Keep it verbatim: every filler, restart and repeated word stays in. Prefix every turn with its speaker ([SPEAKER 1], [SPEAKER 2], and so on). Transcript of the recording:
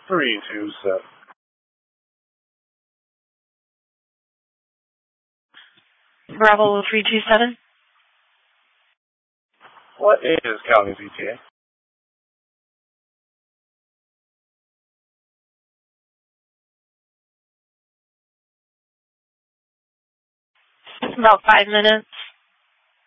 [SPEAKER 1] three two seven.
[SPEAKER 2] Bravo three two seven.
[SPEAKER 1] What is County E T A?
[SPEAKER 2] About five minutes.